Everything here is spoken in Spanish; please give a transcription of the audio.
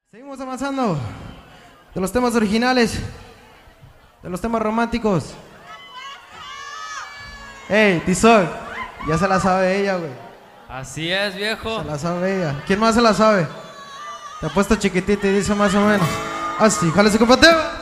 Seguimos avanzando de los temas originales, de los temas románticos. Ey, Tizol, ya se la sabe ella, güey. Así es, viejo. Se la sabe ella. ¿Quién más se la sabe? Te ha puesto chiquitita y dice más o menos así, jale su compateo.